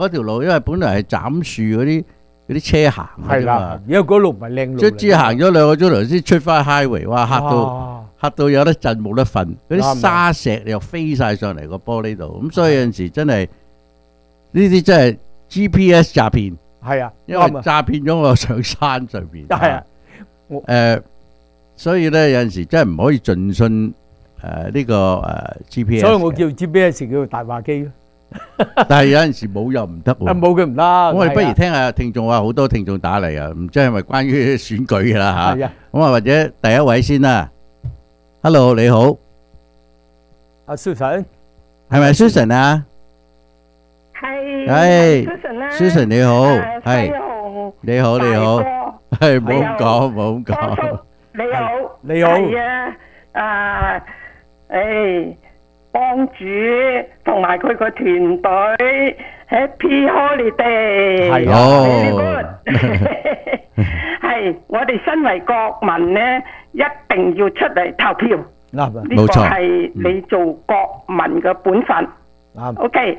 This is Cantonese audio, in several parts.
嗰條路，因為本來係斬樹嗰啲車行嘅嘛。 而家嗰路唔係靚路。 卒之行咗2個鐘頭先出翻 highway， 哇嚇到有得震冇得瞓，嗰啲沙石又飛晒上嚟個玻璃度，咁所以有陣時真係呢啲真係 GPS 詐騙。 係啊， 因為詐騙咗我上山上邊。 係啊， 所以咧有陣時真係唔可以盡信呢個GPS。 所以我叫 GPS 叫大話機咯。 但係有陣時冇又唔得喎。 冇佢唔得。 我哋不如聽下聽眾話，好多聽眾打嚟啊，唔知係咪關於選舉㗎啦嚇。咁啊，或者第一位先啦。Hello， 你好。 阿 Susan， 係咪 Susan 啊？係 Susan 啊 ，Susan 你好，係。你好， 大哥， 係唔好咁講，唔好咁講。 你好， 你好。 係啊，幫主同埋佢個團隊 Happy Holiday。 係哦。 係，我哋身為國民咧，一定要出嚟投票。 啱啊， 呢個係你做國民嘅本分。 啱。 OK，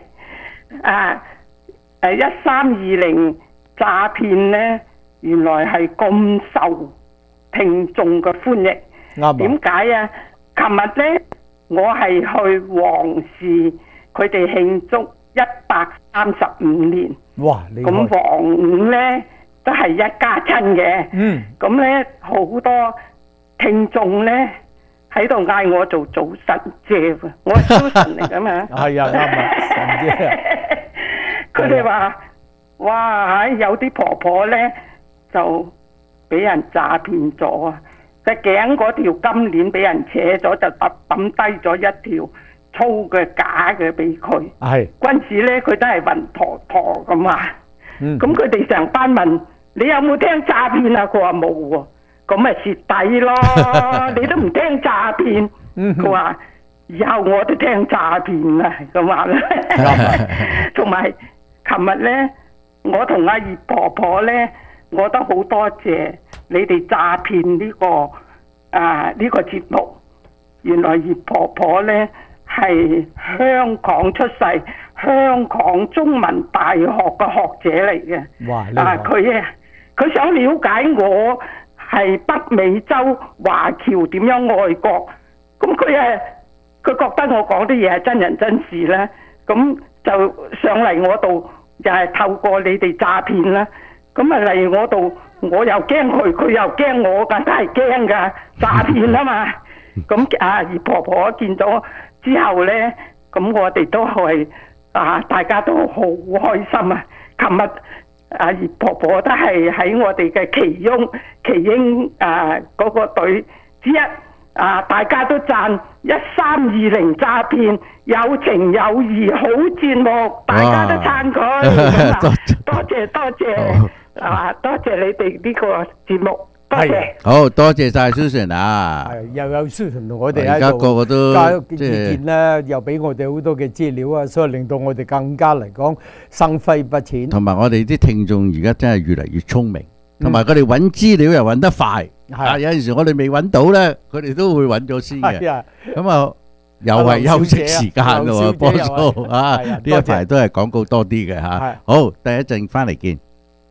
1320詐騙咧，原來係咁受聽眾嘅歡迎。 啱。 點解啊？琴日咧，我係去黃氏，佢哋慶祝135年。 哇！ 咁黃五咧都係一家親嘅。 嗯。 咁咧好多聽眾咧喺度嗌我做早晨姐喎，我係早晨嚟噶嘛。 係啊，啱啊，神姐啊！ 佢哋話：哇！有啲婆婆咧就俾人詐騙咗啊！隻頸嗰條金鏈俾人扯咗，就抌低咗一條粗嘅假嘅俾佢。 係。嗰陣時咧，佢都係暈陀陀咁啊。 咁佢哋成班問：你有冇聽詐騙啊？佢話冇喎。咁咪蝕底咯！你都唔聽詐騙。佢話：以後我都聽詐騙啦。咁話咧。同埋琴日咧，我同阿葉婆婆咧，我都好多謝你哋詐騙呢個節目。原來葉婆婆咧係香港出世，香港中文大學嘅學者嚟嘅。 哇！ 佢想了解我係北美洲華僑點樣愛國，咁佢覺得我講啲嘢係真人真事啦，咁就上嚟我度，就係透過你哋詐騙啦。咁啊嚟我度，我又驚佢，佢又驚我㗎，都係驚㗎詐騙啊嘛。咁葉婆婆見咗之後咧，咁我哋都係大家都好開心啊！琴日葉婆婆都係喺我哋嘅奇英嗰個隊之一大家都讚1320詐騙有情有義好節目，大家都讚佢。多謝多謝你哋呢個節目。多謝， 好多謝晒 Susan 啊！ 又有 Susan 同我哋而家個個都加意見啦，又俾我哋好多嘅資料啊，所以令到我哋更加嚟講生輝不淺。同埋我哋啲聽眾而家真係越嚟越聰明，同埋佢哋揾資料又揾得快。有陣時我哋未揾到咧，佢哋都會揾咗先嘅。咁啊，又係休息時間咯，波叔啊，呢一排都係廣告多啲嘅嚇。好，第一陣翻嚟見。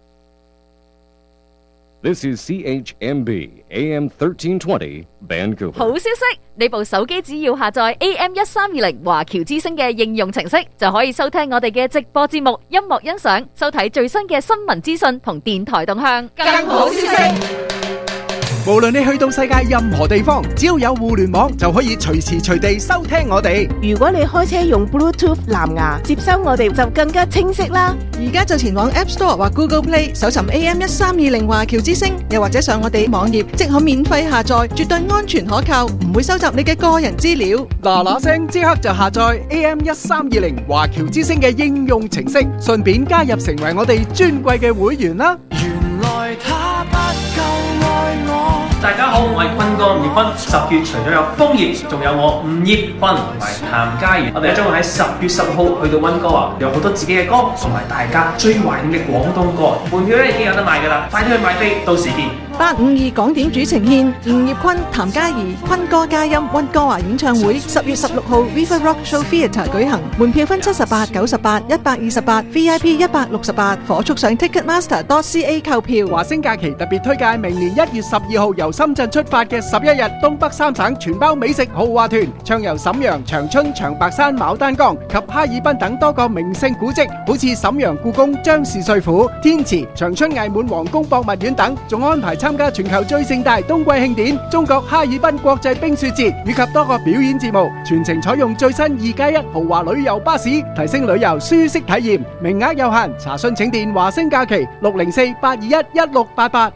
This is CHMB AM 1320 Vancouver。 好消息，你部手機只要下載 AM1320華僑之聲嘅應用程式，就可以收聽我哋嘅直播節目、音樂欣賞、收睇最新嘅新聞資訊同電台動向。更好消息！ 無論你去到世界任何地方，只要有互聯網就可以隨時隨地收聽我哋。 如果你開車用 Bluetooth 藍牙接收我哋，就更加清晰啦。 而家就前往 App Store 或 Google Play 搜尋 AM1320華僑之聲，又或者上我哋網頁即可免費下載，絕對安全可靠，唔會收集你嘅個人資料。 嗱聲即刻就下載 AM1320華僑之聲嘅應用程式，順便加入成為我哋尊貴嘅會員啦。 原來他不夠愛我。 大家好，我係坤哥吳業坤。10月除咗有楓葉，仲有我吳業坤同埋譚嘉儀。我哋將會喺10月10號去到溫哥華，有好多自己嘅歌，同埋大家最懷念嘅廣東歌。門票咧已經有得賣㗎啦，快啲去買飛，到時見。 852港點主呈獻吳業坤、譚嘉儀、坤哥加音溫哥華演唱會10月16號 River Rock Show Theatre 舉行，門票分78、98、128、VIP 168，火速上 Ticketmaster.ca 購票。 華星假期特別推介明年1月12號由深圳出發嘅11日東北三省全包美食豪華團，暢遊瀋陽、長春、長白山、牡丹江及哈爾濱等多個名勝古蹟，好似瀋陽故宮、張氏帥府、天池、長春藝滿皇宮博物院等，仲安排參加全球最盛大冬季慶典中國哈爾濱國際冰雪節以及多個表演節目，全程採用最新2+1豪華旅遊巴士，提升旅遊舒適體驗。名額有限，查詢請電華星假期604-821-1688。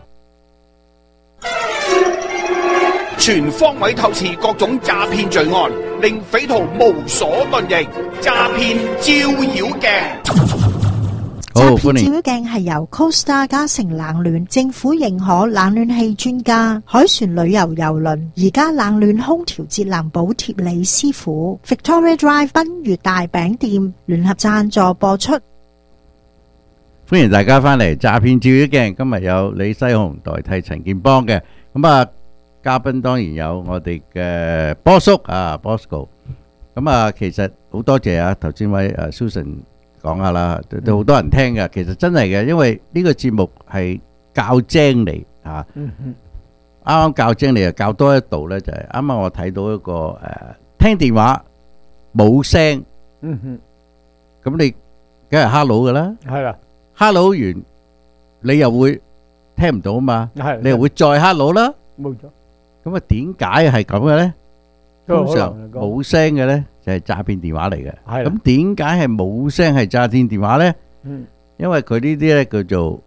全方位透視各種詐騙罪案，令匪徒無所遁形。詐騙照妖鏡。 詐騙照妖鏡係由 Costa 嘉誠冷暖政府認可冷暖氣專家海船旅遊郵輪而家冷暖空調節能補貼李師傅 Victoria Drive 賓悅大餅店聯合贊助播出。 歡迎大家翻嚟詐騙照妖鏡，今日有李西紅代替陳建邦嘅，咁啊嘉賓當然有我哋嘅波叔啊 Bosco， 咁啊其實好多謝啊頭先位Susan 講下啦，都好多人聽嘅，其實真係嘅，因為呢個節目係教精你啊，啱啱教精你啊，教多一度咧就係啱啱我睇到一個聽電話冇聲，咁你梗係 hello 噶啦， 係啦。 hello 完你又會聽唔到啊嘛，你又會再 hello 啦， 冇錯。 咁啊點解係咁嘅咧？通常冇聲嘅咧就係詐騙電話嚟嘅。咁點解係冇聲係詐騙電話咧？因為佢呢啲咧叫做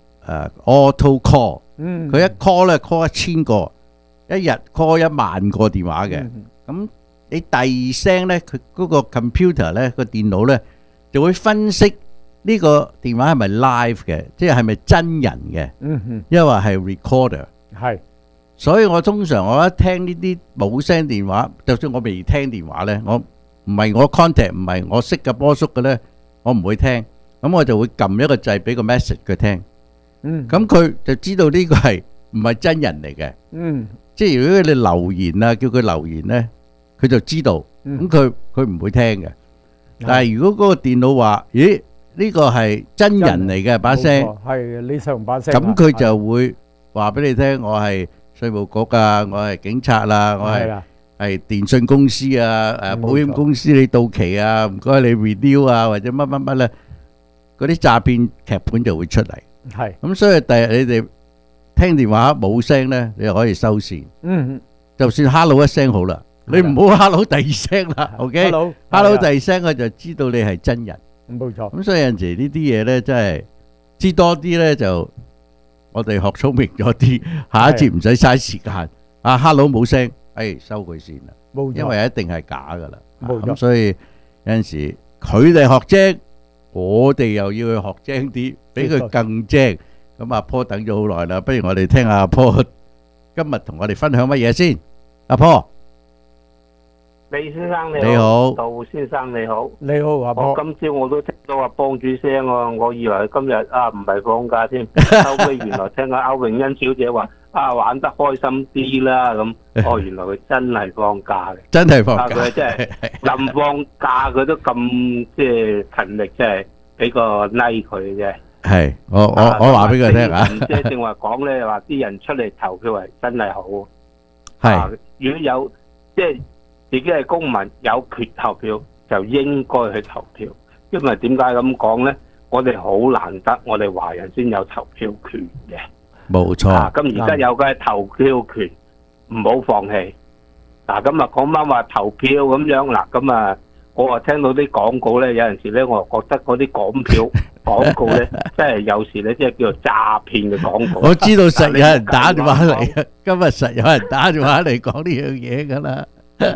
auto call，佢一 call 咧 call 1000個，一日 call 10000個電話嘅。咁你第二聲咧，佢嗰個 computer 咧個電腦咧就會分析。呢個電話係咪 live 嘅，即係咪真人嘅？因為係 recorder。係，所以我通常我一聽呢啲冇聲電話，就算我未聽電話咧，我唔係我 contact 唔係我識嘅波叔嘅咧，我唔會聽。咁我就會撳一個掣俾個 message 佢聽。咁佢就知道呢個係唔係真人嚟嘅。即係如果你留言啊，叫佢留言咧，佢就知道。咁佢唔會聽嘅。但係如果嗰個電腦話，咦？呢個係真人嚟嘅把聲， 係李世雄把聲。 咁佢就會話俾你聽，我係稅務局啊，我係警察啦，我係電信公司啊，保險公司你到期啊，唔該你 renew 啊，或者乜乜乜咧，嗰啲詐騙劇本就會出嚟。係，咁所以第日你哋聽電話冇聲咧，你就可以收線。就算 hello 一聲好啦，你唔好 hello 第二聲啦。OK，hello 第二聲我就知道你係真人。 冇錯， 咁所以有陣時呢啲嘢咧，真係知多啲咧，就我哋學聰明咗啲，下一節唔使嘥時間。啊 ，hello 冇聲，收佢線啦，冇錯，因為一定係假噶啦。冇錯，咁所以有陣時佢哋學精，我哋又要去學精啲，比佢更精。咁阿坡等咗好耐啦，不如我哋聽下阿坡今日同我哋分享乜嘢先？阿坡。 李先生你好， 你好， 杜先生你好， 你好阿波。 我今朝我都聽到阿幫主聲喎，我以為今日唔係放假添，後尾原來聽阿歐永恩小姐話玩得開心啲啦咁，原來佢真係放假嘅， 真係放假， 佢真係臨放假佢都咁即係勤力，即係俾個 like 佢嘅啫。係，我話俾佢聽啊， 即係正話講咧，話啲人出嚟投票係真係好， 係， 如果有即係。自己係公民有權投票就應該去投票，因為點解咁講呢？我哋好難得，我哋華人先有投票權嘅。 冇錯。 咁而家有嘅投票權，唔好放棄。咁啊講翻話投票咁樣嗱，咁啊我啊聽到啲廣告呢，有陣時呢，我覺得嗰啲廣告呢，真係有時呢，即係叫做詐騙嘅廣告。 我知道實有人打電話嚟，今日實有人打電話嚟講呢樣嘢㗎啦。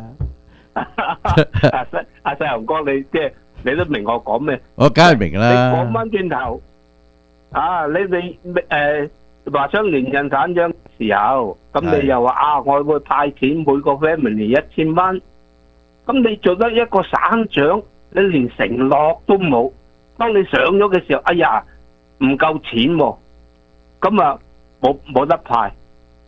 阿細雄哥，你即係你都明我講咩？ 我梗係明啦。 你講翻轉頭，你話想連任省長時候，咁你又話我會派錢每個 family 1000蚊，咁你做得一個省長，你連承諾都冇。當你上咗嘅時候，哎呀唔夠錢喎，咁啊冇得派。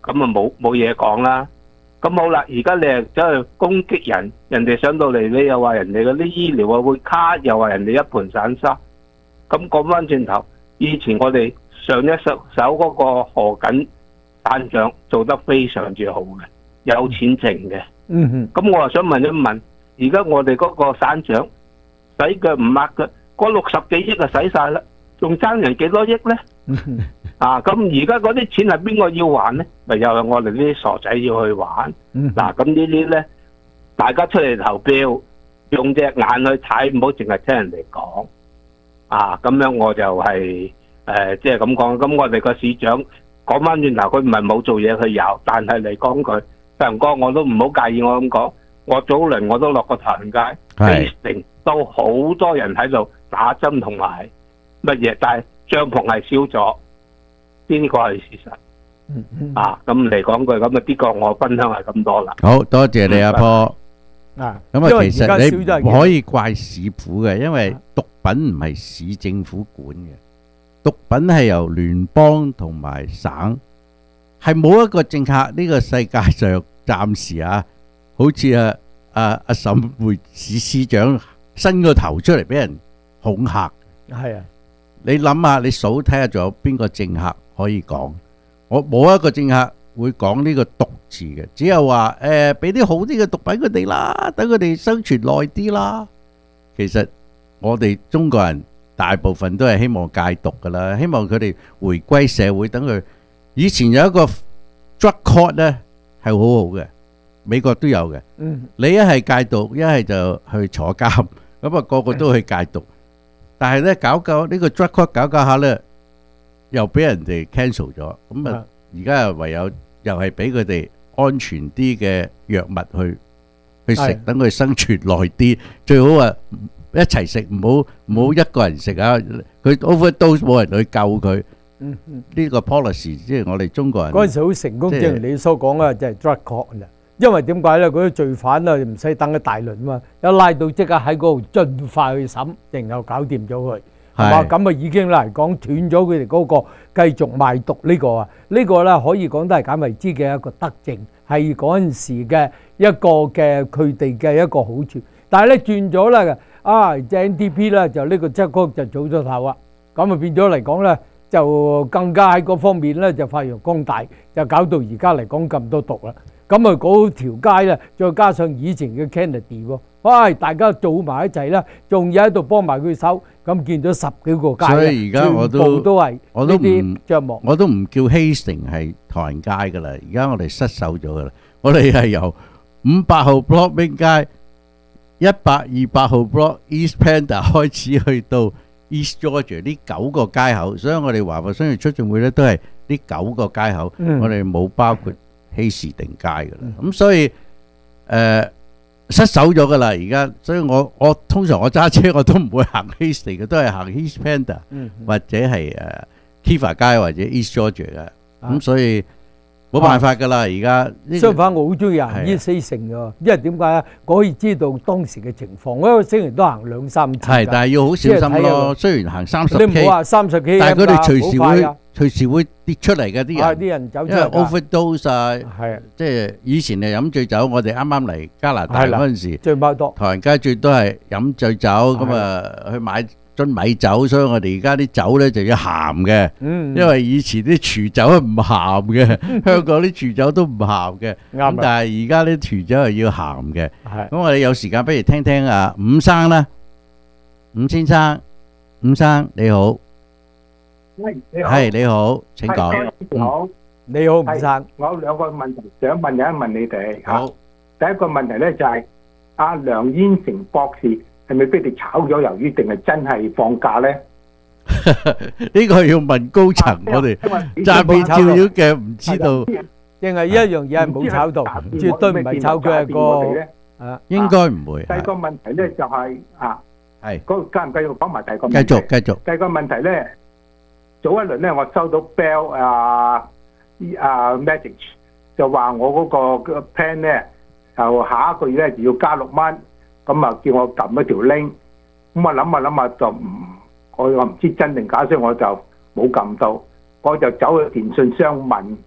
咁啊冇嘢講啦。咁好啦，而家你係走去攻擊人，人哋上到嚟你又話人哋嗰啲醫療啊會卡，又話人哋一盤散沙。咁講翻轉頭，以前我哋上一手嗰個何錦省長做得非常之好嘅，有錢剩嘅。咁我又想問一問，而家我哋嗰個省長洗腳唔抹腳，嗰60幾億就使晒啦，仲爭人幾多億呢？咁而家嗰啲錢係邊個要還呢？咪又係我哋呢啲傻仔要去還。咁呢啲呢，大家出嚟投票，用隻眼去睇，唔好淨係聽人哋講。咁樣我就係即係咁講。咁我哋個市長講翻轉頭，佢唔係冇做嘢，佢有，但係嚟講佢長哥我都唔好介意我咁講。我早輪我都落過唐人街，Hastings都好多人喺度打針同埋乜嘢，但係帳篷係少咗，呢個係事實。咁嚟講句咁啊，呢個我分享係咁多啦。 好多謝你阿婆。咁其實你唔可以怪市府嘅，因為毒品唔係市政府管嘅，毒品係由聯邦同埋省，係冇一個政客呢個世界上暫時好似阿沈會市市長伸個頭出嚟俾人恐嚇。 係啊， 你諗下，你數睇下仲有邊個政客可以講？我冇一個政客會講呢個毒字嘅，只有話俾啲好啲嘅毒品佢哋啦，等佢哋生存耐啲啦。其實我哋中國人大部分都係希望戒毒噶啦，希望佢哋回歸社會。等佢以前有一個 drug court 咧係好好嘅，美國都有嘅。你一係戒毒，一係就去坐監，咁個個都去戒毒。但係咧搞呢個 drug court 搞下咧，又俾人哋 cancel 咗。咁而家唯有又係俾佢哋安全啲嘅藥物去食，等佢生存耐啲。最好一齊食，唔好一個人食啊！佢 overdose 冇人去救佢。呢個 policy 即係我哋中國人嗰陣時好成功，正如你所講啊，就係 drug court 啊。因為點解咧？嗰啲罪犯啊，唔使等一大輪嘛，一拉到即刻喺嗰度盡快去審，然後搞掂咗佢，係嘛？咁已經嚟講斷咗佢哋嗰個繼續賣毒呢個啊，呢個咧可以講都係簡維之嘅一個德政，係嗰陣時嘅一個嘅佢哋嘅一個好處。但係咧轉咗啦，NDP 咧就呢個質局就早咗頭啊，咁變咗嚟講咧就更加喺嗰方面咧就發揚光大，就搞到而家嚟講咁多毒啦。咁嗰條街咧，再加上以前嘅 Kennedy 喎，大家做埋一齊啦，仲要喺度幫埋佢手，咁見咗10幾個街， 所以而家我都係呢啲帳幕， 我都唔叫 Hastings 係唐人街噶啦，而家我哋失守咗噶啦，我哋係由500號 Block 街、100、200號 Block East Panda 開始去到 East Georgia 呢9個街口，所以我哋華埠商業促進會咧都係呢9個街口，我哋冇包括希士定街噶啦，咁所以失手咗噶啦而家，所以我通常我揸車我都唔會行希士嘅，都係行 East Panda 或者係Kiva 街或者 East Georgia 嘅，咁所以冇辦法噶啦而家。 相反我好中意行 East Station嘅，因為點解啊？我可以知道當時嘅情況，我一個星期都行2-3次。 係，但係要好小心咯。雖然行30K， 你唔好話30K， 但係佢哋隨時會跌出嚟嘅啲人走出嚟， 因為 overdose 係即係以前係飲醉酒。我哋啱啱嚟加拿大嗰陣時， 最多唐人街最多係飲醉酒，咁去買樽米酒，所以我哋而家啲酒咧就要鹹嘅，因為以前啲廚酒係唔鹹嘅，香港啲廚酒都唔鹹嘅，咁但係而家啲廚酒係要鹹嘅。咁我哋有時間不如聽聽伍生啦，伍先生，伍生你好。係你好，請講。 你好， 你好，伍生。 我有兩個問題想問一問你哋。 好， 第一個問題咧就係阿梁燕成博士係咪俾你炒咗魷魚，定係真係放假咧？ 呢個要問高層，我哋詐騙照妖鏡唔知道。 定係一樣嘢係冇炒到，絕對唔係炒佢係個。 應該唔會。 第二個問題咧就係係嗰個繼唔繼續講埋第二個問題？ 繼續。 第二個問題咧。早一輪咧，我收到 Bell message 就話我嗰個 plan 咧，就下一個月咧就要加6蚊，咁啊叫我撳一條 link，咁我諗下就我唔知真定假，所以我就冇撳到，我就走去電信商問，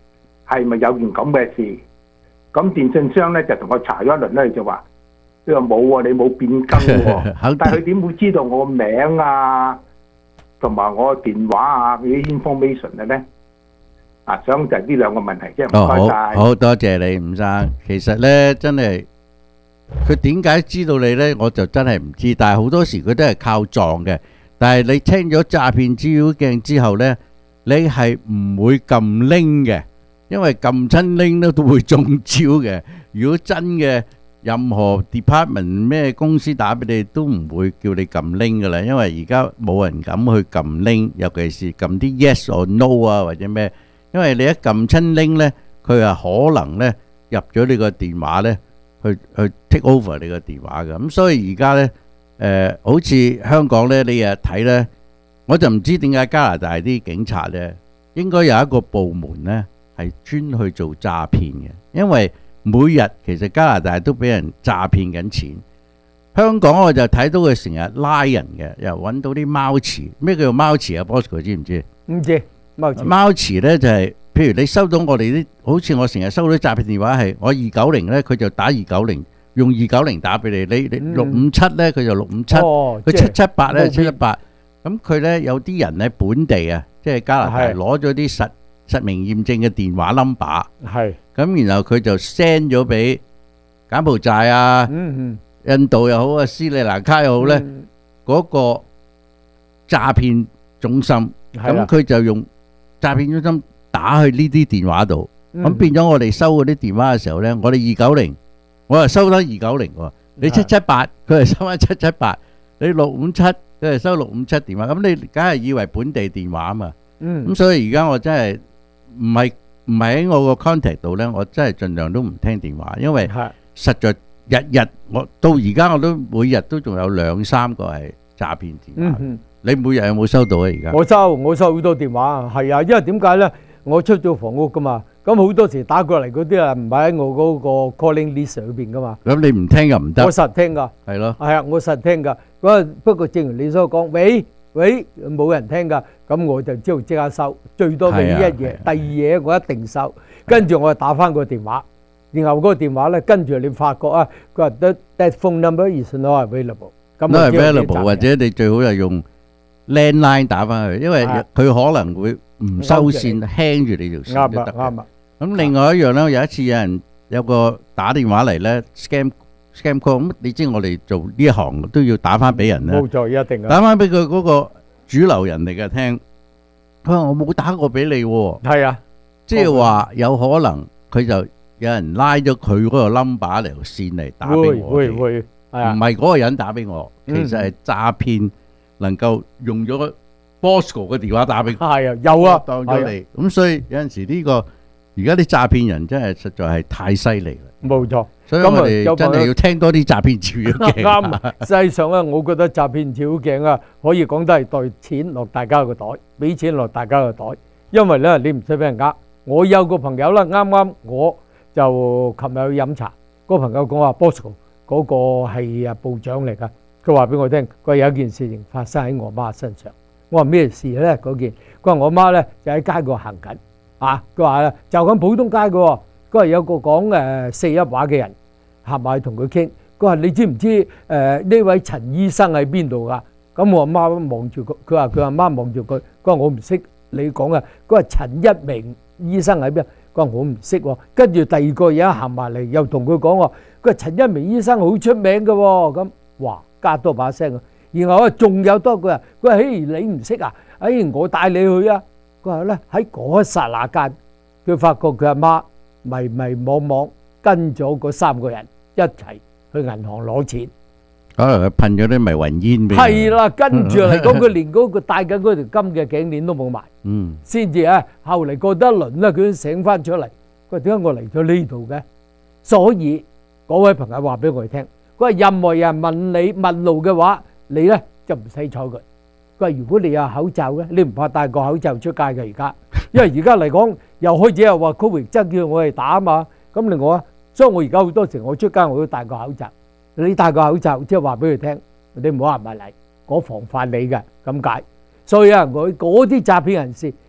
係咪有件咁嘅事？咁電信商咧就同我查咗一輪咧，就話佢話冇喎，你冇變更喎。但係佢點會知道我個名啊，同埋我個電話啊嗰啲 information 嘅咧？啊，想就係呢兩個問題啫，唔該晒。 好多謝你，吳生。其實咧，真係佢點解知道你咧，我就真係唔知。但係好多時佢都係靠撞嘅。但係你聽咗詐騙資料鏡之後咧，你係唔會撳 link 嘅，因為撳親 link 咧都會中招嘅。如果真嘅任何 department 咩公司打俾你，都唔會叫你撳 link 噶啦，因為而家冇人敢去撳 link，尤其是撳啲 yes or no 啊或者咩。因為你一撳親 link 咧，佢係可能咧入咗你個電話咧，去 take over 你個電話嘅。咁所以而家咧，好似香港咧，你日睇咧，我就唔知點解加拿大啲警察咧，應該有一個部門咧係專去做詐騙嘅。因為每日其實加拿大都俾人詐騙緊錢。香港我就睇到佢成日拉人嘅，又揾到啲貓池。咩叫做貓池啊 Bosco 知唔知？ 唔知。 貓池咧就係，譬如你收到我哋啲，好似我成日收到詐騙電話係我290咧，佢就打290，用290打俾你。你657咧，佢就657，佢778咧718。咁佢咧有啲人喺本地啊，即係加拿大攞咗啲實名驗證嘅電話 number， 係咁然後佢就 send 咗俾柬埔寨啊、印度又好啊、斯里蘭卡又好咧，嗰個詐騙中心，咁佢就用詐騙中心打去呢啲電話度，咁變咗我哋收嗰啲電話嘅時候咧，我哋290，我係收得290喎，你778，佢係收翻778，你657，佢係收657電話，咁你梗係以為本地電話啊嘛，咁所以而家我真係唔係喺我個 contact 度咧，我真係盡量都唔聽電話，因為實在日日我到而家我都每日都仲有2-3個係詐騙電話。你每日有冇收到啊？而家我收好多電話，係啊，因為點解咧？我出咗房屋噶嘛，咁好多時打過嚟嗰啲啊，唔係喺我嗰個 calling list 裏邊噶嘛。 咁你唔聽又唔得。 我實聽噶。係咯。係啊，我實聽噶。不過正如你所講，喂，冇人聽噶，咁我就知道即刻收，最多俾一嘢，第二嘢我一定收，跟住我就打翻個電話，然後嗰個電話咧，跟住你發覺啊，佢話 that phone number is not available。 not available， 或者你最好係用landline 打翻去，因為佢可能會唔收線，輕住你條線就得。啱啊。咁另外一樣咧，有一次有個打電話嚟咧 scam call， 咁你知我哋做呢一行都要打翻俾人咧。 冇錯，一定啊。 打翻俾佢嗰個主流人嚟嘅聽，佢話我冇打過俾你喎。 係啊， 即係話有可能佢就有人拉咗佢嗰個 number 嚟條線嚟打俾我。會，唔係嗰個人打俾我，其實係詐騙。能夠用咗個 Bosco 嘅電話打俾佢， 係啊，有啊， 當咗你咁，所以有陣時呢個而家啲詐騙人真係實在係太犀利啦。 冇錯， 所以我哋真係要聽多啲詐騙照妖鏡。 啱，實際上咧，我覺得詐騙照妖鏡啊，可以講得係袋錢落大家個袋，俾錢落大家個袋，因為咧你唔使俾人呃。我有個朋友啦，啱我就琴日去飲茶，個朋友講話 Bosco 嗰個係部長嚟㗎。佢話俾我聽，佢話有一件事情發生喺我媽身上。我話咩事咧？嗰件，佢話我媽咧就喺街度行緊，啊！佢話咧就咁普通街嘅喎。佢話有個講4邑話嘅人行埋同佢傾。佢話你知唔知呢位陳醫生喺邊度㗎？咁我阿媽望住佢，佢話佢阿媽望住佢，佢話我唔識你講啊。佢話陳一鳴醫生喺邊？佢話我唔識喎。跟住第二個嘢行埋嚟，又同佢講喎。佢話陳一鳴醫生好出名嘅喎。咁哇！加多把聲啊！然後啊，仲有多個人，佢話：嘿，你唔識啊？我帶你去啊！佢話咧喺嗰一剎那間，佢發覺佢阿媽迷迷惘惘跟咗嗰3個人一齊去銀行攞錢。 可能佢噴咗啲迷魂煙俾佢。 係啦，跟住嚟講，佢連嗰個戴緊嗰條金嘅頸鏈都冇埋。先至啊，後嚟過得一輪咧，佢都醒翻出嚟。佢話：點解我嚟咗呢度嘅？所以嗰位朋友話俾我哋聽。佢話任何人問你問路嘅話，你咧就唔使睬佢。佢話如果你有口罩咧，你唔怕戴個口罩出街嘅而家，因為而家嚟講又開始又話 Covid 真叫我哋打啊嘛。咁另外啊，所以我而家好多時我出街我都戴個口罩。你戴個口罩即係話俾佢聽，你唔好行埋嚟，我防範你嘅咁解。所以啊，我嗰啲詐騙人士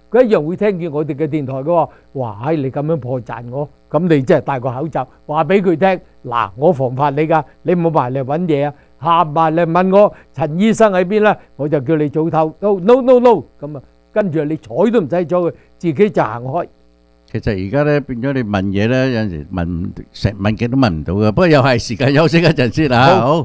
佢一樣會聽見我哋嘅電台嘅喎。哇！你咁樣破綻我，咁你真係戴個口罩話俾佢聽，嗱，我防範你㗎，你唔好埋嚟揾嘢啊！行埋嚟問我陳醫生喺邊咧，我就叫你早唞。No，咁啊，跟住你睬都唔使睬佢，自己就行開。 其實而家咧變咗你問嘢咧，有陣時問極都問唔到嘅。不過又係時間休息一陣先啦。好。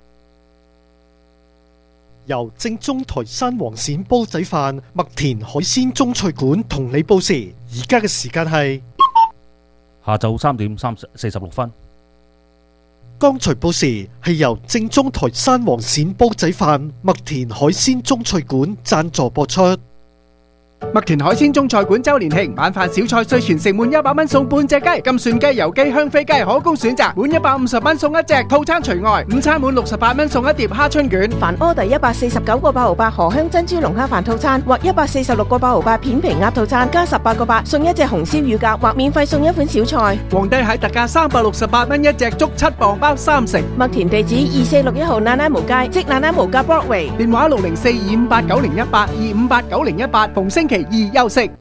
由正宗台山黃鱔煲仔飯、麥田海鮮中菜館同你報時，而家嘅時間係下晝3點46分。 剛才報時係由正宗台山黃鱔煲仔飯、麥田海鮮中菜館贊助播出。 麥田海鮮中菜館周年慶晚飯小菜稅全城滿100蚊送半隻雞，金蒜雞、油雞、香飛雞可供選擇，滿150蚊送一隻，套餐除外。午餐滿68蚊送一碟蝦春卷。 凡order 149個8毫8荷香珍珠龍蝦飯套餐或146個8毫8片皮鴨套餐，加18個8送一隻紅燒乳鴿或免費送一款小菜。 皇帝蟹特價368蚊一隻，足7磅包3成。 麥田地址2461號奶奶毛街，即奶奶毛街 Broadway。 電話604-258-9018，258-9018，逢星期2休息。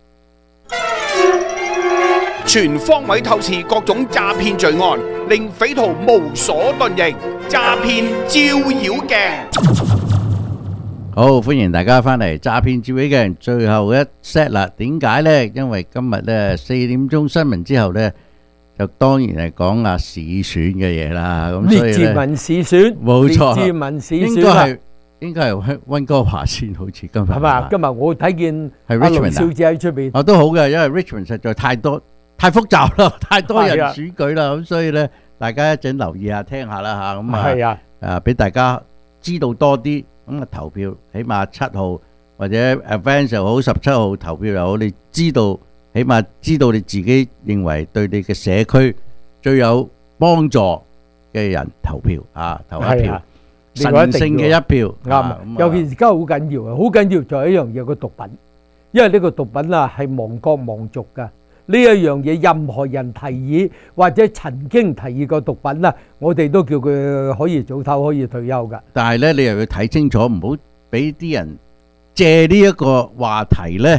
全方位透視各種詐騙罪案，令匪徒無所遁形。詐騙照妖鏡。 好，歡迎大家翻嚟詐騙照妖鏡最後一 set 啦。點解呢？因為今日呢4點鐘新聞之後呢，就當然係講下市選嘅嘢啦。咁所以列治文市選， 冇錯， 列治文市選應該係溫哥華先，好似今日係嘛？今日我睇見係阿盧小姐喺出邊， 都好嘅，因為 Richmond 實在太複雜啦，太多人選舉啦，咁所以咧，大家一陣留意下，聽下啦嚇，咁啊，俾大家知道多啲，咁啊投票，起碼7號或者 Advance 又好，17號投票又好，你知道，起碼知道你自己認為對你嘅社區最有幫助嘅人投票啊，投一票。神聖嘅一票， 啱。尤其而家好緊要啊，好緊要就係一樣嘢個毒品，因為呢個毒品啊係亡國亡族㗎。呢一樣嘢，任何人提議或者曾經提議過毒品啊，我哋都叫佢可以早唞，可以退休㗎。 但係咧，你又要睇清楚，唔好俾啲人借呢一個話題咧，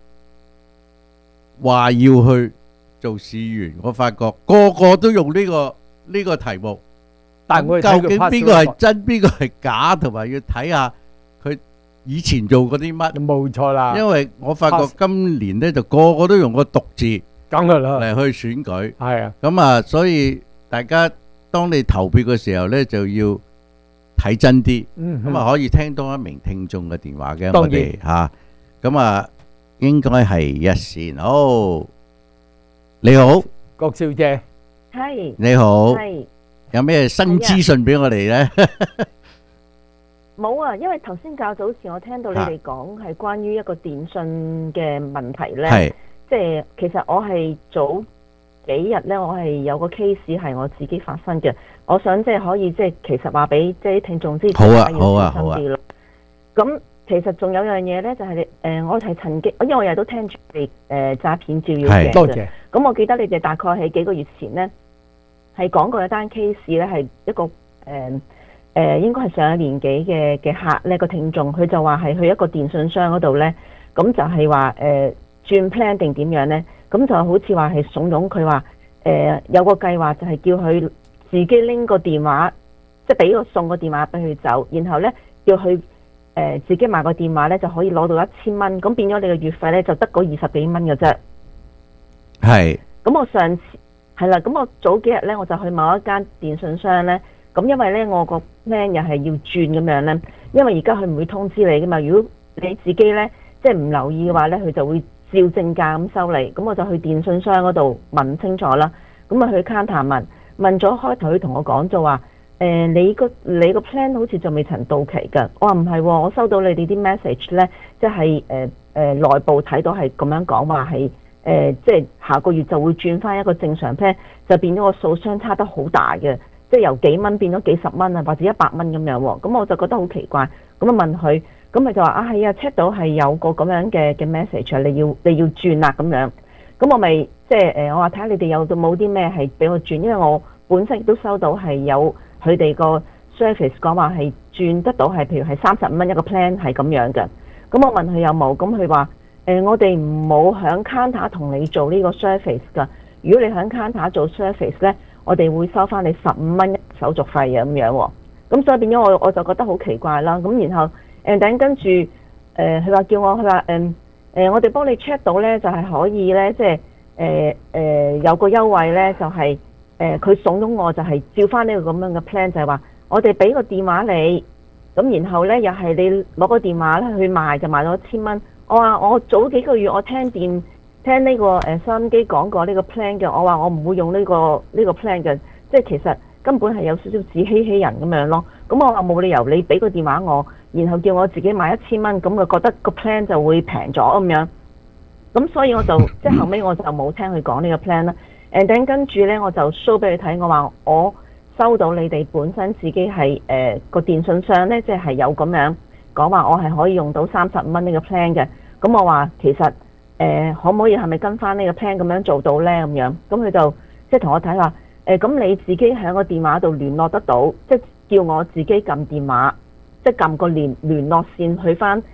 話要去做市員。我發覺個個都用呢個題目。但究竟邊個係真，邊個係假，同埋要睇下佢以前做過啲乜。 冇錯啦， 因為我發覺今年咧就個個都用個毒字， 梗係啦嚟去選舉。 係啊， 咁啊，所以大家當你投票嘅時候咧，就要睇真啲。咁啊，可以聽多一名聽眾嘅電話嘅，我哋嚇。咁啊，應該係一線。好，你好， 郭小姐， 係， 你好， 係。 有咩新資訊俾我哋咧？ 冇啊，因為頭先較早前我聽到你哋講係關於一個電訊嘅問題咧，即係其實我係早幾日咧，我係有個 case 係我自己發生嘅，我想即係可以即係其實話俾即係啲聽眾知， 好啊，好啊，好啊。 咁其實仲有樣嘢咧，就係我係曾經，因為我日日都聽住你詐騙照妖鏡嘅， 多謝。 咁我記得你哋大概喺幾個月前咧，係講過一單 case 咧，係一個應該係上一年紀嘅客咧，個聽眾，佢就話係去一個電信商嗰度咧，咁就係話轉 plan 定點樣咧，咁就好似話係慫恿佢話有個計劃就係叫佢自己拎個電話，即係俾個送個電話俾佢走，然後咧叫佢自己買個電話咧就可以攞到1000蚊，咁變咗你嘅月費咧就得嗰20幾蚊嘅啫。 係。 咁我上次。係啦，咁我早幾日咧，我就去某一間電信商咧，咁因為咧我個 plan 又係要轉咁樣咧，因為而家佢唔會通知你噶嘛，如果你自己咧即係唔留意嘅話咧，佢就會照正價咁收你，咁我就去電信商嗰度問清楚啦，咁啊去 counter 問咗開頭，佢同我講就話你個 plan 好似就未曾到期㗎，我話唔係喎，我收到你哋啲 message 咧，即係內部睇到係咁樣講話係。即係下個月就會轉翻一個正常 plan，就變咗個數相差得好大嘅，即係由幾蚊變咗幾十蚊啊，或者100蚊咁樣喎。咁我就覺得好奇怪，咁啊問佢，咁佢就話係啊 check 到係有個咁樣嘅 message，你要轉啦咁樣。咁我咪即係我話睇下你哋有冇啲咩係俾我轉，因為我本身亦都收到係有佢哋個 service 講話係轉得到係譬如係35蚊一個 plan 係咁樣嘅。咁我問佢有冇，咁佢話我哋唔好響 counter 同你做呢個 service 㗎。如果你響 counter 做 service 咧，我哋會收翻你15蚊手續費啊咁樣喎。咁所以變咗我就覺得好奇怪啦。咁然後等跟住佢話叫我，佢話我哋幫你 check 到咧，就係可以咧，即係有個優惠咧，就係佢慫恿我就係照翻呢個咁樣嘅 plan， 就係話我哋俾個電話你，咁然後咧又係你攞個電話咧去賣，就賣咗1000蚊。我話我早幾個月我聽呢個收音機講過呢個 plan 嘅，我話我唔會用呢個 plan 嘅，即係其實根本係有少少自欺欺人咁樣咯。咁我話冇理由你俾個電話我，然後叫我自己買1000蚊，咁就覺得個 plan 就會平咗咁樣。咁所以我就即係後尾我就冇聽佢講呢個 plan 啦。跟住咧我就 show 俾佢睇，我話我收到你哋本身自己係個電信商咧，即係有咁樣講話，我係可以用到35蚊呢個 plan 嘅。咁我話其實可唔可以係咪跟翻呢個 plan 咁樣做到咧咁樣？咁佢就即係同我睇話咁你自己喺個電話度聯絡得到，即係叫我自己撳電話，即係撳個聯絡線去翻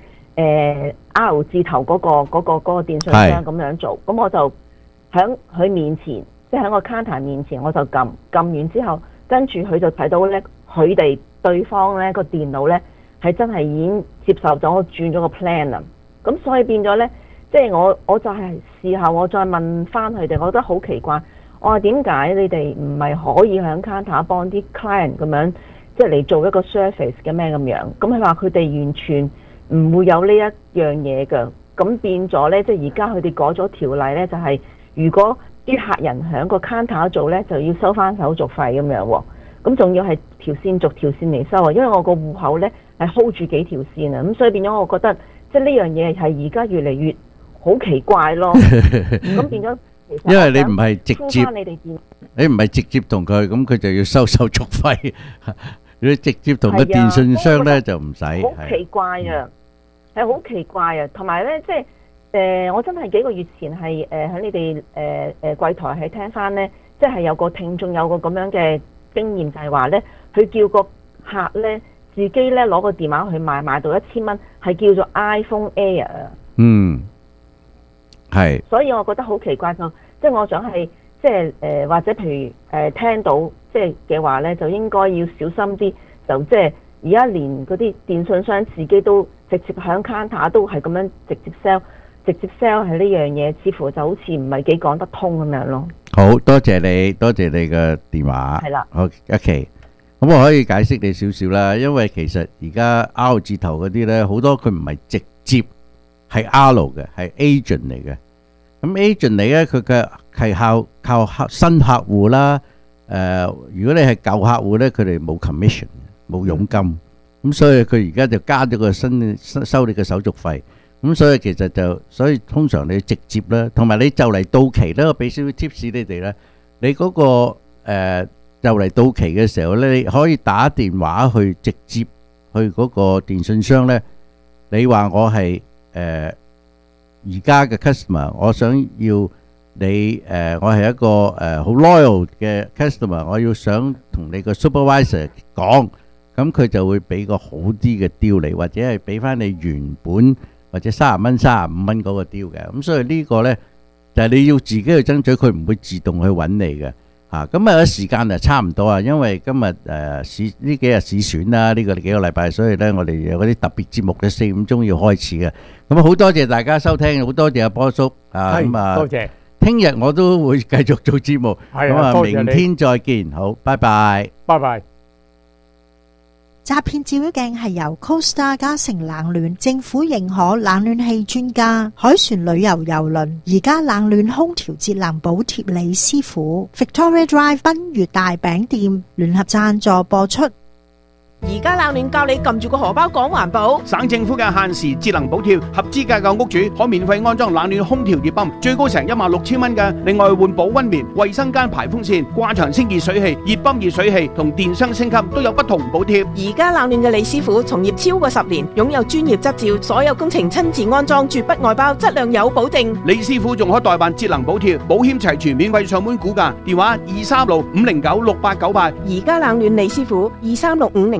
R 字頭嗰個電信商咁樣做。咁我就喺佢面前，即係喺個 counter 面前，我就撳完之後，跟住佢就睇到咧，佢哋對方咧個電腦咧係真係已經接受咗我轉咗個 plan 啦。咁所以變咗咧，即係我就係事後我再問翻佢哋，我覺得好奇怪。我話點解你哋唔係可以喺 counter 幫啲 client 咁樣，即係嚟做一個 service 嘅咩咁樣？咁佢話佢哋完全唔會有呢一樣嘢㗎。咁變咗咧，即係而家佢哋改咗條例咧，就係如果啲客人喺個 counter 做咧，就要收翻手續費咁樣喎。咁仲要係條線逐條線嚟收啊，因為我個戶口咧係 hold 住幾條線啊。咁所以變咗我覺得，即係呢樣嘢係而家越嚟越好奇怪咯。咁變咗， 因為你唔係直接，你唔係直接同佢，咁佢就要收手續費。如果直接同個電信商咧，就唔使。 好奇怪啊！係好奇怪啊！同埋咧，即係我真係幾個月前係喺你哋櫃台係聽翻咧，即係有個聽眾有個咁樣嘅經驗，就係話咧，佢叫個客咧自己咧攞個電話去賣到1000蚊，係叫做 iPhone Air 啊。 嗯，係。所以我覺得好奇怪就，即係我想係即係或者譬如聽到即係嘅話咧，就應該要小心啲，就即係而家連嗰啲電信商自己都直接響 counter 都係咁樣直接 sell 係呢樣嘢，似乎就好似唔係幾講得通咁樣咯。 好多謝你嘅電話。係啦。好，OK。咁我可以解釋你少少啦，因為其實而家 R 字頭嗰啲咧，好多佢唔係直接係 R 嘅，係 agent 嚟嘅。咁 agent 嚟咧，佢嘅係靠新客戶啦。如果你係舊客戶咧，佢哋冇 commission， 冇佣金。咁所以佢而家就加咗個新收你嘅手續費。咁所以其實所以通常你直接啦，同埋你就嚟到期咧，我俾少少 tips 你哋咧，你嗰個就嚟到期嘅時候咧，你可以打電話去直接去嗰個電信商咧。你話我係而家嘅 customer， 我想要你我係一個好 loyal 嘅 customer， 我要想同你個 supervisor 講，咁佢就會俾個好啲嘅 deal 你，或者係俾翻你原本或者30蚊、35蚊嗰個 deal 嘅。咁所以呢個咧就係你要自己去爭取，佢唔會自動去揾你嘅。咁啊時間就差唔多啊，因為今日呢幾日市選啦，呢個幾個禮拜，所以咧我哋有嗰啲特別節目咧4、5鐘要開始嘅。咁好多謝大家收聽，好多謝阿波叔啊，咁啊，多謝。聽日我都會繼續做節目，咁啊，明天再見，好，拜拜， 拜拜。 詐騙照妖鏡係由 Costa 嘉誠冷暖政府認可冷暖氣專家海船旅遊郵輪而家冷暖空調節能補貼李師傅 Victoria Drive 賓悅大餅店聯合贊助播出。 而家冷暖教你撳住個荷包講環保。 省政府嘅限時節能補貼，合資格嘅屋主可免費安裝冷暖空調熱泵，最高成16000蚊嘅。另外換保溫棉、衛生間排風扇、掛牆清熱水器、熱泵熱水器同電箱升級都有不同補貼。 而家冷暖嘅李師傅從業超過10年，擁有專業執照，所有工程親自安裝，絕不外包，質量有保證。 李師傅仲可代辦節能補貼，保險齊全，免費上門估價，電話236-509-6898。 而家冷暖李師傅236-509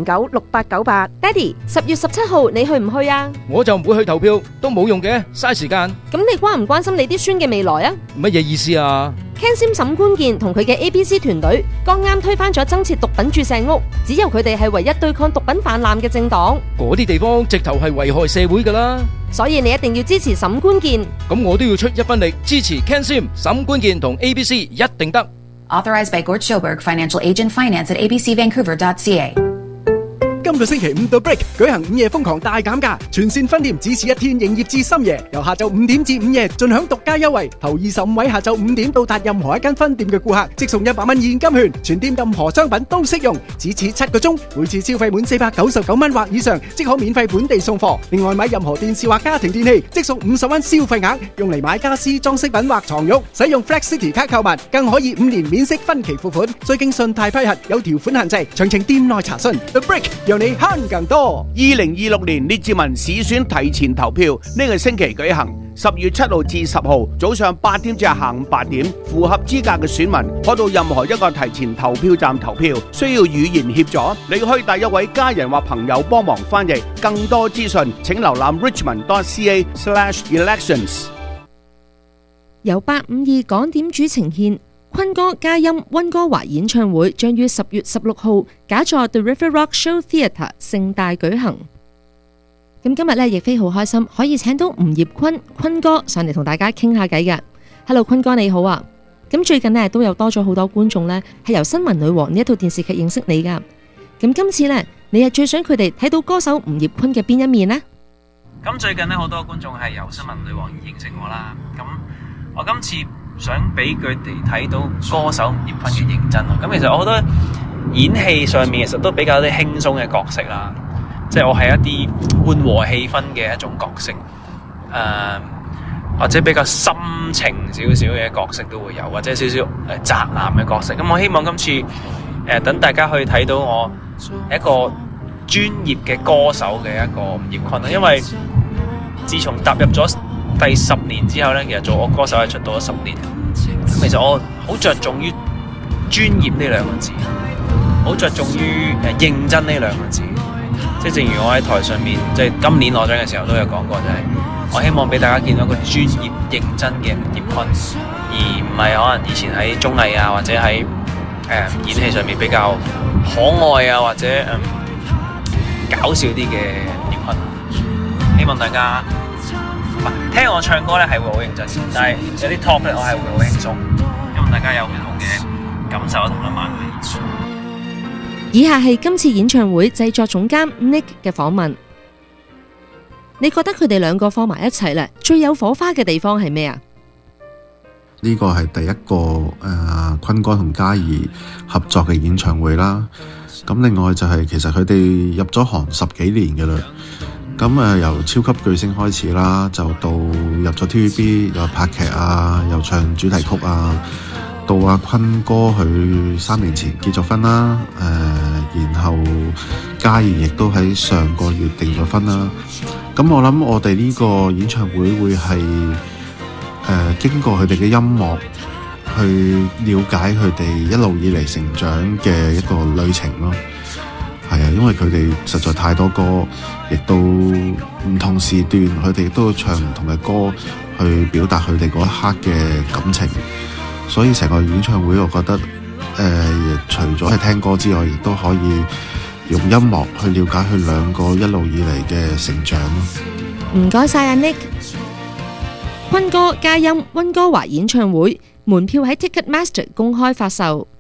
9096898。 爹哋，10月17號你去唔去啊？ 我就唔會去投票，都冇用嘅，嘥時間。 咁你關唔關心你啲孫嘅未來啊？ 乜嘢意思啊 ？Ken Sim 沈官健同佢嘅 ABC 團隊剛啱推翻咗增設毒品注射屋，只有佢哋係唯一對抗毒品泛濫嘅政黨。 嗰啲地方直頭係危害社會㗎啦。 所以你一定要支持沈官健。 咁我都要出一分力支持 Ken Sim、沈官健同 ABC， 一定得。 Authorized by Gord Schoberg, Financial Agent, Finance at abcvancouver.ca。 今個星期5到 Break 舉行午夜瘋狂大減價，全線分店只此一天營業至深夜，由下晝5點至午夜盡享獨家優惠。頭25位下晝5點到達任何一間分店嘅顧客，即送100蚊現金券，全店任何商品都適用，只此7個鐘，每次消費滿499蚊或以上，即可免費本地送貨。另外買任何電視或家庭電器，即送50蚊消費額，用嚟買家私、裝飾品或床褥。使用 Flex City 卡購物，更可以5年免息分期付款，需經信貸批核，有條款限制。詳情店內查詢。The Break 讓你慳更多。 2026年列治文市選提前投票呢個星期舉行，10月7號至10號早上8點至下午8點，符合資格嘅選民可到任何一個提前投票站投票，需要語言協助，你可以帶一位家人或朋友幫忙翻譯。更多資訊請瀏覽 richmond.ca/elections。 由852港點主呈獻坤哥嘉音溫哥華演唱會將於10月16號假座 The River Rock Show Theatre 盛大舉行。咁今日咧亦非好開心，可以請到吳業坤哥上嚟同大家傾下偈嘅。Hello， 坤哥你好啊！咁最近呢都有多咗好多觀眾呢係由《新聞女王》呢一套電視劇認識你噶。咁今次呢，你係最想佢哋睇到歌手吳業坤嘅邊一面呢？ 咁最近呢，好多觀眾係由《新聞女王》認識我啦。咁我今次想俾佢哋睇到歌手吳業坤嘅認真咯。咁其實我覺得演戲上面其實都比較啲輕鬆嘅角色啦，即係我係一啲緩和氣氛嘅一種角色，或者比較深情少少嘅角色都會有，或者少少宅男嘅角色。咁我希望今次等大家去睇到我一個專業嘅歌手嘅一個吳業坤啦。因為自從踏入咗第10年之後呢，其實做我歌手係出道咗10年。咁其實我好着重於專業呢兩個字，好着重於認真呢兩個字。即係正如我喺台上面，即係今年攞獎嘅時候都有講過，就係我希望俾大家見到一個專業認真嘅吳業坤，而唔係可能以前喺綜藝啊或者喺演戲上面比較可愛啊或者搞笑啲嘅吳業坤。希望大家聽我唱歌咧係會好認真，但係有啲 talk 咧我係會好輕鬆，希望大家有唔同嘅感受同埋慢。 以下係今次演唱會製作總監 Nick 嘅訪問。你覺得佢哋兩個放埋一齊咧，最有火花嘅地方係咩啊？ 呢個係第一個坤哥同嘉怡合作嘅演唱會啦。咁另外就係其實佢哋入咗行10幾年嘅啦。咁由超級巨星開始啦，就到入咗 TVB 又拍劇啊，又唱主題曲啊。到阿坤哥佢3年前結咗婚啦，然後嘉怡亦都喺上個月訂咗婚啦。咁我諗我哋呢個演唱會會係經過佢哋嘅音樂去了解佢哋一路以嚟成長嘅一個旅程咯。係啊，因為佢哋實在太多歌，亦都唔同時段，佢哋亦都唱唔同嘅歌去表達佢哋嗰一刻嘅感情。所以成個演唱會，我覺得除咗係聽歌之外，亦都可以用音樂去了解佢兩個一路以嚟嘅成長咯。 唔該晒阿 Nick。坤哥嘉音溫哥華演唱會門票喺 Ticketmaster 公開發售。